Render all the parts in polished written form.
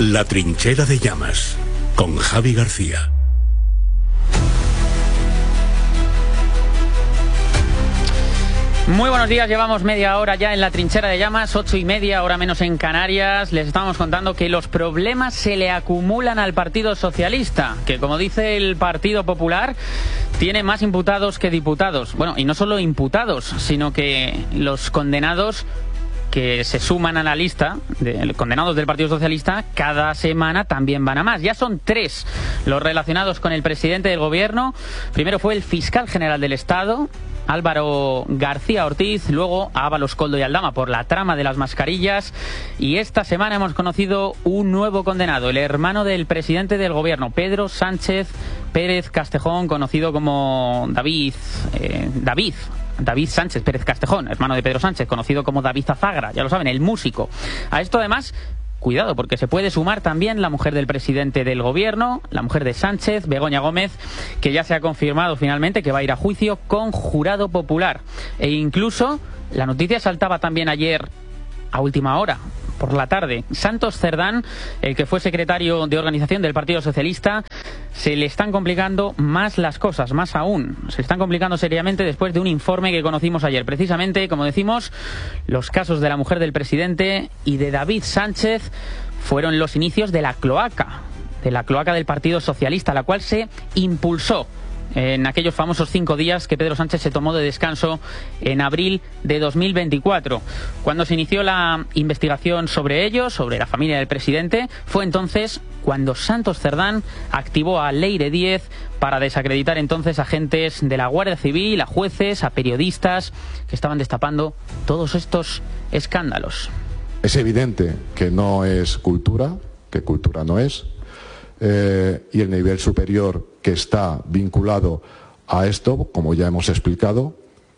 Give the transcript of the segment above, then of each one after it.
La Trinchera de Llamas, con Javi García. Muy buenos días, llevamos media hora ya en la Trinchera de Llamas, 8:30, hora menos en Canarias. Les estamos contando que los problemas se le acumulan al Partido Socialista, que como dice el Partido Popular, tiene más imputados que diputados. Bueno, y no solo imputados, sino que los condenados que se suman a la lista de condenados del Partido Socialista cada semana también van a más. Ya son 3 los relacionados con el presidente del Gobierno. Primero fue el fiscal general del Estado, Álvaro García Ortiz, luego a Ábalos, Koldo y Aldama por la trama de las mascarillas, y esta semana hemos conocido un nuevo condenado, el hermano del presidente del Gobierno, Pedro Sánchez Pérez Castejón, conocido como David Sánchez Pérez Castejón, hermano de Pedro Sánchez, conocido como David Zazagra, ya lo saben, el músico. A esto además, cuidado, porque se puede sumar también la mujer del presidente del Gobierno, la mujer de Sánchez, Begoña Gómez, que ya se ha confirmado finalmente que va a ir a juicio con jurado popular. E incluso la noticia saltaba también ayer a última hora, por la tarde. Santos Cerdán, el que fue secretario de organización del Partido Socialista, se le están complicando más las cosas, más aún. Se están complicando seriamente después de un informe que conocimos ayer. Precisamente, como decimos, los casos de la mujer del presidente y de David Sánchez fueron los inicios de la cloaca del Partido Socialista, la cual se impulsó en aquellos famosos 5 días que Pedro Sánchez se tomó de descanso en abril de 2024. Cuando se inició la investigación sobre ellos, sobre la familia del presidente, fue entonces cuando Santos Cerdán activó a Leire Díez para desacreditar entonces a agentes de la Guardia Civil, a jueces, a periodistas que estaban destapando todos estos escándalos. Es evidente que no es cultura, que cultura no es, y el nivel superior que está vinculado a esto, como ya hemos explicado,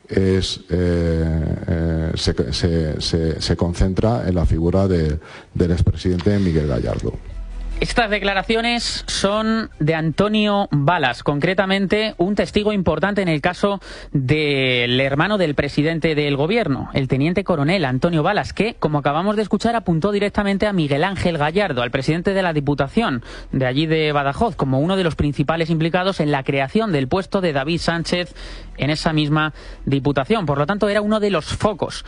se concentra en la figura del expresidente Miguel Gallardo. Estas declaraciones son de Antonio Balas, concretamente un testigo importante en el caso del hermano del presidente del Gobierno, el teniente coronel Antonio Balas, que, como acabamos de escuchar, apuntó directamente a Miguel Ángel Gallardo, al presidente de la Diputación de allí de Badajoz, como uno de los principales implicados en la creación del puesto de David Sánchez en esa misma Diputación. Por lo tanto, era uno de los focos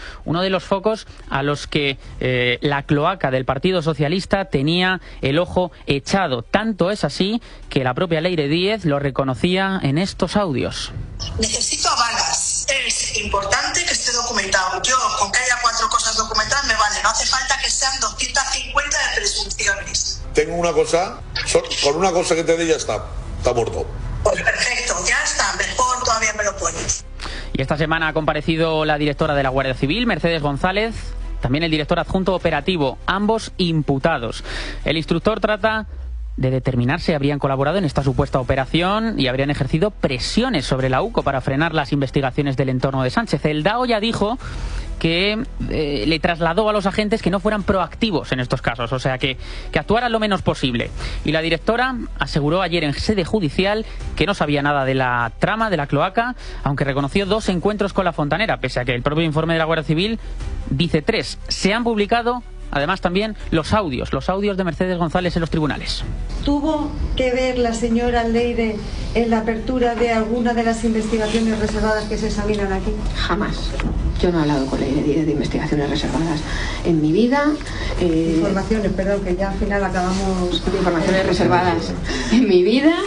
a los que la cloaca del Partido Socialista tenía el ojo echado. Tanto es así que la propia Leire Díez lo reconocía en estos audios. Necesito a Balas. Es importante que esté documentado. Yo, con que haya 4 cosas documentadas me vale. No hace falta que sean 250 de presunciones. Tengo una cosa, con una cosa que te dé ya está muerto. Pues perfecto, ya está. Mejor todavía me lo pones. Y esta semana ha comparecido la directora de la Guardia Civil, Mercedes González, también el director adjunto operativo, ambos imputados. El instructor trata de determinar si habrían colaborado en esta supuesta operación y habrían ejercido presiones sobre la UCO para frenar las investigaciones del entorno de Sánchez. El DAO ya dijo que le trasladó a los agentes que no fueran proactivos en estos casos, o sea, que actuaran lo menos posible. Y la directora aseguró ayer en sede judicial que no sabía nada de la trama de la cloaca, aunque reconoció 2 encuentros con la fontanera, pese a que el propio informe de la Guardia Civil dice 3. Se han publicado además también los audios de Mercedes González en los tribunales. ¿Tuvo que ver la señora Leire en la apertura de alguna de las investigaciones reservadas que se examinan aquí? Jamás. Yo no he hablado con Leire de investigaciones reservadas en mi vida. Informaciones, perdón, que ya al final acabamos... Informaciones reservadas en mi vida.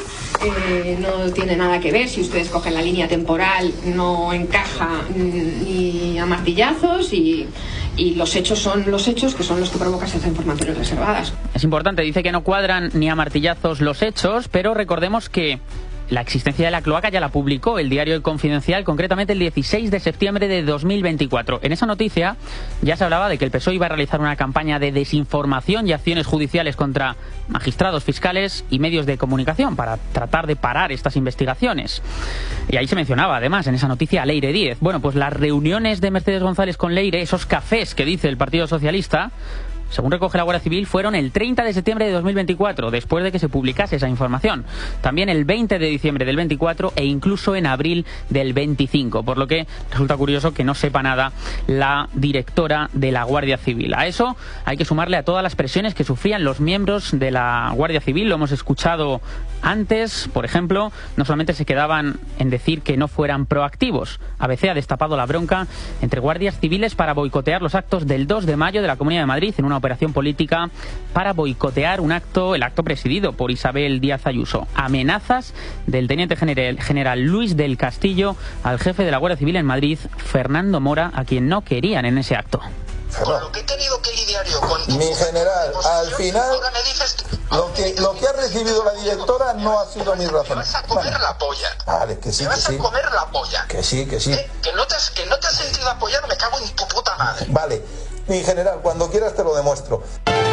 No tiene nada que ver. Si ustedes cogen la línea temporal, no encaja ni a martillazos y los hechos son los hechos, que son los que provocan esas informaciones reservadas. Es importante, dice que no cuadran ni a martillazos los hechos, pero recordemos que la existencia de la cloaca ya la publicó el diario El Confidencial, concretamente el 16 de septiembre de 2024. En esa noticia ya se hablaba de que el PSOE iba a realizar una campaña de desinformación y acciones judiciales contra magistrados, fiscales y medios de comunicación para tratar de parar estas investigaciones. Y ahí se mencionaba, además, en esa noticia a Leire Díez. Bueno, pues las reuniones de Mercedes González con Leire, esos cafés que dice el Partido Socialista, según recoge la Guardia Civil, fueron el 30 de septiembre de 2024, después de que se publicase esa información. También el 20 de diciembre del 24 e incluso en abril del 25, por lo que resulta curioso que no sepa nada la directora de la Guardia Civil. A eso hay que sumarle a todas las presiones que sufrían los miembros de la Guardia Civil. Lo hemos escuchado antes, por ejemplo, no solamente se quedaban en decir que no fueran proactivos. ABC ha destapado la bronca entre guardias civiles para boicotear los actos del 2 de mayo de la Comunidad de Madrid en una operación política para boicotear el acto presidido por Isabel Díaz Ayuso. Amenazas del teniente general Luis del Castillo al jefe de la Guardia Civil en Madrid, Fernando Mora, a quien no querían en ese acto. Con lo que he tenido que lidiar yo con mi general, al final ahora me dices lo que ha recibido la directora no ha sido mi razón. Me vas a comer la polla. Vale, que sí, me vas a comer la polla. Que sí. Que no te has sentido apoyado, me cago en tu puta madre. Vale, mi general, cuando quieras te lo demuestro.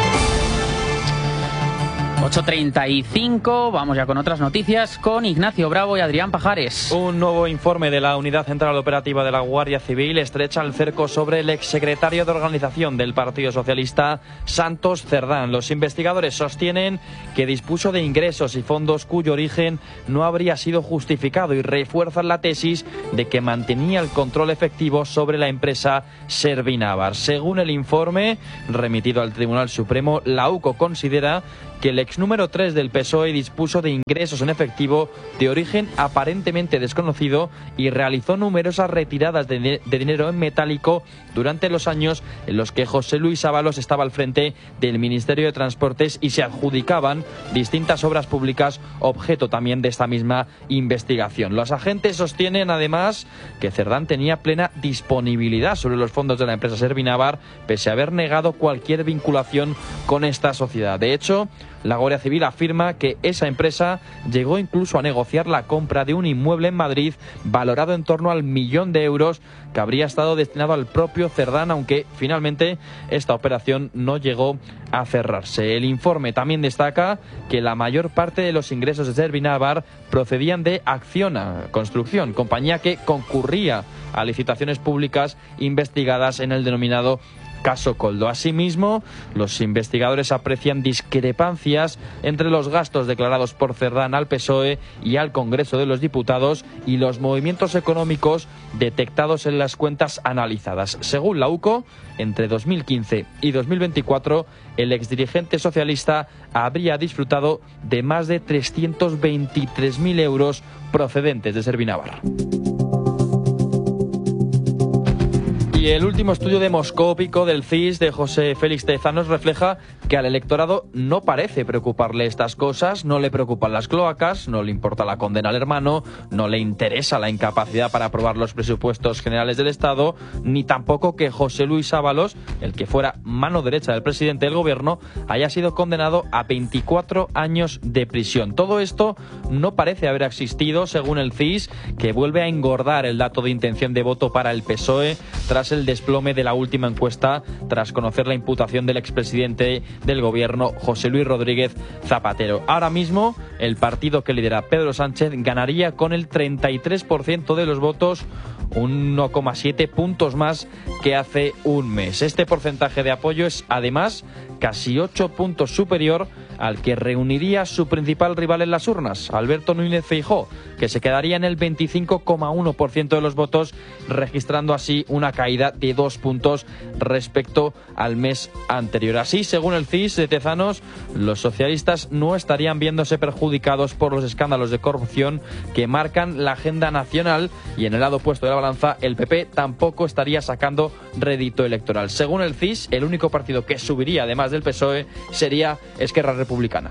8:35, vamos ya con otras noticias con Ignacio Bravo y Adrián Pajares. Un nuevo informe de la Unidad Central Operativa de la Guardia Civil estrecha el cerco sobre el exsecretario de Organización del Partido Socialista, Santos Cerdán. Los investigadores sostienen que dispuso de ingresos y fondos cuyo origen no habría sido justificado y refuerzan la tesis de que mantenía el control efectivo sobre la empresa Servinavar. Según el informe remitido al Tribunal Supremo, la UCO considera que el ex número 3 del PSOE dispuso de ingresos en efectivo de origen aparentemente desconocido y realizó numerosas retiradas de dinero en metálico durante los años en los que José Luis Ábalos estaba al frente del Ministerio de Transportes y se adjudicaban distintas obras públicas, objeto también de esta misma investigación. Los agentes sostienen además que Cerdán tenía plena disponibilidad sobre los fondos de la empresa Servinavar, pese a haber negado cualquier vinculación con esta sociedad. De hecho, la Guardia Civil afirma que esa empresa llegó incluso a negociar la compra de un inmueble en Madrid valorado en torno al 1.000.000 de euros que habría estado destinado al propio Cerdán, aunque finalmente esta operación no llegó a cerrarse. El informe también destaca que la mayor parte de los ingresos de Servinavar procedían de Acciona Construcción, compañía que concurría a licitaciones públicas investigadas en el denominado caso Coldo. Asimismo, los investigadores aprecian discrepancias entre los gastos declarados por Cerdán al PSOE y al Congreso de los Diputados y los movimientos económicos detectados en las cuentas analizadas. Según la UCO, entre 2015 y 2024, el exdirigente socialista habría disfrutado de más de 323.000 euros procedentes de Servinavar. Y el último estudio demoscópico del CIS de José Félix Tezanos refleja que al electorado no parece preocuparle estas cosas, no le preocupan las cloacas, no le importa la condena al hermano, no le interesa la incapacidad para aprobar los presupuestos generales del Estado, ni tampoco que José Luis Ábalos, el que fuera mano derecha del presidente del gobierno, haya sido condenado a 24 años de prisión. Todo esto no parece haber existido, según el CIS, que vuelve a engordar el dato de intención de voto para el PSOE tras el desplome de la última encuesta, tras conocer la imputación del expresidente del gobierno, José Luis Rodríguez Zapatero. Ahora mismo, el partido que lidera Pedro Sánchez ganaría con el 33% de los votos, 1,7 puntos más que hace un mes. Este porcentaje de apoyo es, además, casi 8 puntos superior al que reuniría su principal rival en las urnas, Alberto Núñez Feijóo, que se quedaría en el 25,1% de los votos, registrando así una caída de 2 puntos respecto al mes anterior. Así, según el CIS de Tezanos, los socialistas no estarían viéndose perjudicados por los escándalos de corrupción que marcan la agenda nacional, y en el lado opuesto de la balanza, el PP tampoco estaría sacando rédito electoral. Según el CIS, el único partido que subiría, además del PSOE, sería Esquerra Republicana.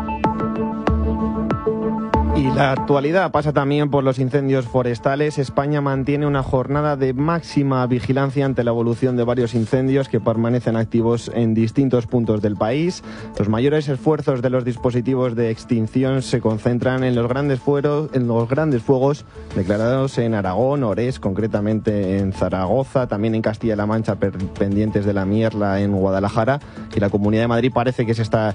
Y la actualidad pasa también por los incendios forestales. España mantiene una jornada de máxima vigilancia ante la evolución de varios incendios que permanecen activos en distintos puntos del país. Los mayores esfuerzos de los dispositivos de extinción se concentran en los grandes fuegos declarados en Aragón, Orés, concretamente en Zaragoza, también en Castilla-La Mancha, pendientes de la Mierla en Guadalajara, y la Comunidad de Madrid parece que se está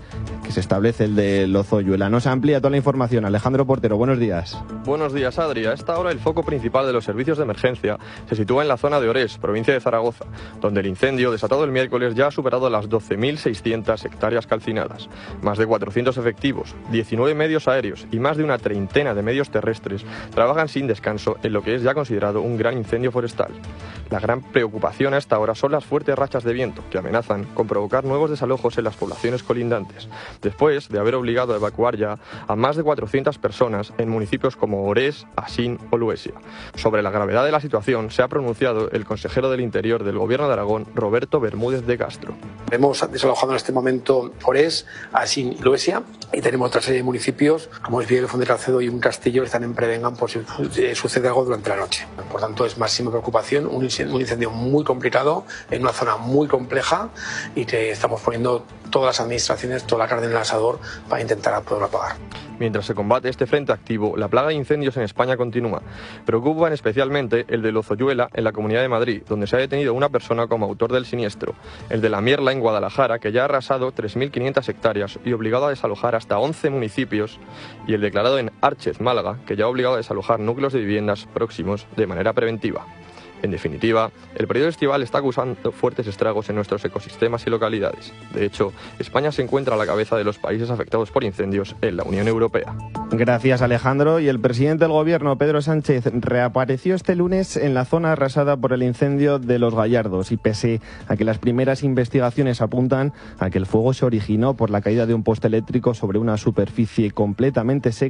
que se establece el de Lozoyuela. Nos amplía toda la información Alejandro Portero. Buenos días. Buenos días, Adri. A esta hora el foco principal de los servicios de emergencia se sitúa en la zona de Orés, provincia de Zaragoza, donde el incendio desatado el miércoles ya ha superado las 12.600 hectáreas calcinadas. Más de 400 efectivos, 19 medios aéreos y más de una treintena de medios terrestres trabajan sin descanso en lo que es ya considerado un gran incendio forestal. La gran preocupación a esta hora son las fuertes rachas de viento que amenazan con provocar nuevos desalojos en las poblaciones colindantes, después de haber obligado a evacuar ya a más de 400 personas en municipios como Orés, Asín o Luesia. Sobre la gravedad de la situación se ha pronunciado el consejero del Interior del Gobierno de Aragón, Roberto Bermúdez de Castro. Hemos desalojado en este momento Orés, Asín y Luesia, y tenemos otra serie de municipios como es Villagrán de Calcedo y un castillo que están en prevengan por si sucede algo durante la noche. Por tanto, es máxima preocupación, un incendio muy complicado en una zona muy compleja y que estamos poniendo todas las administraciones, toda la carne en el asador para intentar poderlo apagar. Mientras se combate este frente activo, la plaga de incendios en España continúa. Preocupan especialmente el de Lozoyuela en la Comunidad de Madrid, donde se ha detenido una persona como autor del siniestro, el de La Mierla en Guadalajara, que ya ha arrasado 3.500 hectáreas y obligado a desalojar hasta 11 municipios, y el declarado en Árchez, Málaga, que ya ha obligado a desalojar núcleos de viviendas próximos de manera preventiva. En definitiva, el periodo estival está causando fuertes estragos en nuestros ecosistemas y localidades. De hecho, España se encuentra a la cabeza de los países afectados por incendios en la Unión Europea. Gracias, Alejandro. Y el presidente del Gobierno, Pedro Sánchez, reapareció este lunes en la zona arrasada por el incendio de Los Gallardos y pese a que las primeras investigaciones apuntan a que el fuego se originó por la caída de un poste eléctrico sobre una superficie completamente seca,